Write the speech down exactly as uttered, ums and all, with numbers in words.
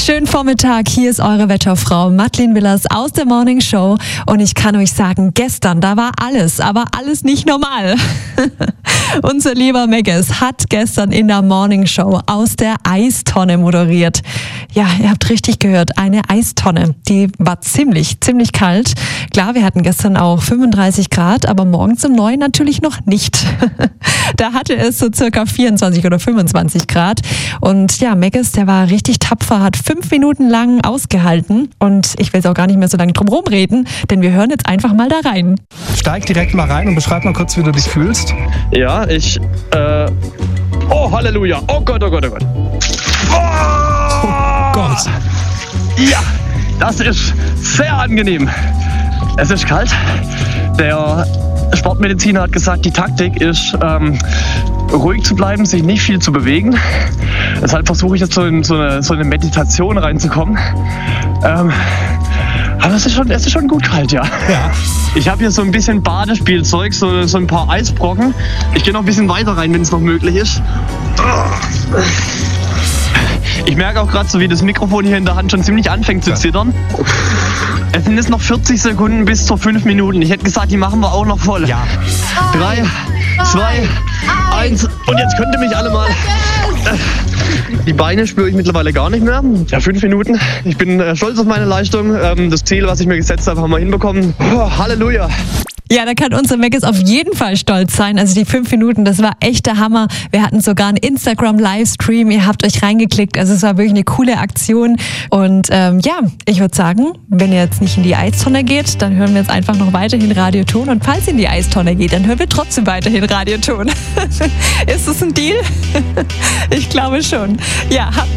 Schönen Vormittag, hier ist eure Wetterfrau Madeleine Willers aus der Morning Show und ich kann euch sagen, gestern, da war alles, aber alles nicht normal. Unser lieber Megges hat gestern in der Morning Show aus der Eistonne moderiert. Ja, ihr habt richtig gehört, eine Eistonne. Die war ziemlich, ziemlich kalt. Klar, wir hatten gestern auch fünfunddreißig Grad, aber morgens um neun natürlich noch nicht. Da hatte es so circa vierundzwanzig oder fünfundzwanzig Grad. Und ja, Megges, der war richtig tapfer, hat fünf Minuten lang ausgehalten. Und ich will jetzt auch gar nicht mehr so lange drum rumreden, denn wir hören jetzt einfach mal da rein. Steig direkt mal rein und beschreib mal kurz, wie du dich fühlst. Ja, ich, äh, oh Halleluja, oh Gott, oh Gott, oh Gott. Oh, oh Gott. Ja, das ist sehr angenehm. Es ist kalt. Der Sportmediziner hat gesagt, die Taktik ist, ähm, ruhig zu bleiben, sich nicht viel zu bewegen. Deshalb versuche ich jetzt so in so eine, so eine Meditation reinzukommen. Ähm, aber es ist, schon, es ist schon gut kalt, ja. Ja. Ich habe hier so ein bisschen Badespielzeug, so, so ein paar Eisbrocken. Ich gehe noch ein bisschen weiter rein, wenn es noch möglich ist. Ich merke auch gerade so, wie das Mikrofon hier in der Hand schon ziemlich anfängt zu zittern. Es sind jetzt noch vierzig Sekunden bis zu fünf Minuten. Ich hätte gesagt, die machen wir auch noch voll. Ja. Drei, zwei, eins. Und jetzt könnt ihr mich alle mal... Die Beine spüre ich mittlerweile gar nicht mehr. Ja, fünf Minuten. Ich bin äh, stolz auf meine Leistung. Ähm, das Ziel, was ich mir gesetzt habe, haben wir hinbekommen. Oh, Halleluja. Ja, da kann unser Megges auf jeden Fall stolz sein. Also die fünf Minuten, das war echt der Hammer. Wir hatten sogar einen Instagram-Livestream. Ihr habt euch reingeklickt. Also es war wirklich eine coole Aktion. Und ähm, ja, ich würde sagen, wenn ihr jetzt nicht in die Eistonne geht, dann hören wir jetzt einfach noch weiterhin Radioton. Und falls ihr in die Eistonne geht, dann hören wir trotzdem weiterhin Radioton. Ist das ein Deal? Ich glaube schon. Ja, habt